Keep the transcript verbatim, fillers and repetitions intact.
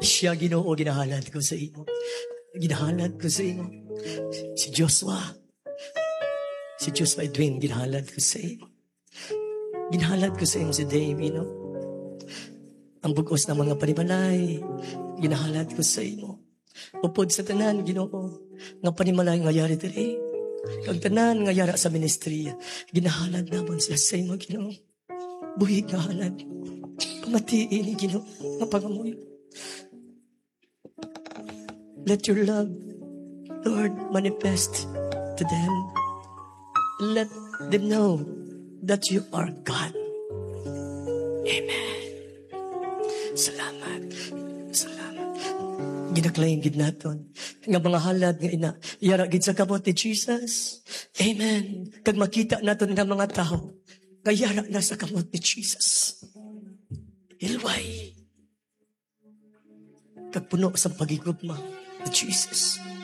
Siya, Ginoo, ginahalad ko sa imo. Ginahalad ko sa imo. Si Joshua. Si Joshua Edwin, ginahalad ko sa imo. Ginahalad ko sa imo si Davey, no? Ang bugos ng mga panimalay, ginahalad ko sa imo. Upod sa tanan, Ginoo, nga panimalay nga yari diri. Kag tanan nga yara sa ministry, ginahalad naman sila sa imo, Ginoo. Buhig nga halad. Pamatiin ni Ginoo nga pangamoy. Let your love, Lord, manifest to them. Let them know that you are God. Amen. Salamat. Salamat. Ginaklaim gid naton nga mga halad nga ina yara gid sa kamot ni Jesus. Amen. Kag makita naton nga mga tao nga yara na sa kamot ni Jesus. Hilway. Kag puno sa pagigugma ni Jesus.